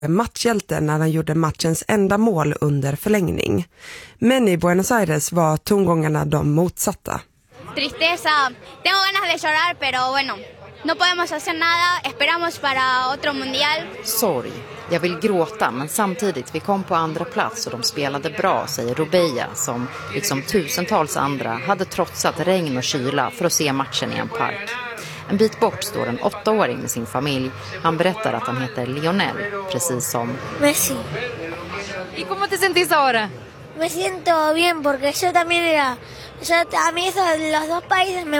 matchhjälte när han gjorde matchens enda mål under förlängning. Men i Buenos Aires var tongångarna de motsatta. Tristeza, tengo ganas de llorar, pero bueno, no podemos hacer nada, esperamos para otro mundial. Sorg. Jag vill gråta, men samtidigt, vi kom på andra plats och de spelade bra, säger Rubeia, som liksom tusentals andra hade trotsat regn och kyla för att se matchen i en park. En bit bort står en 8-åring med sin familj. Han berättar att han heter Lionel, precis som Messi. ¿Y cómo te sentís ahora? Me siento bien porque yo también era... a mí los dos países me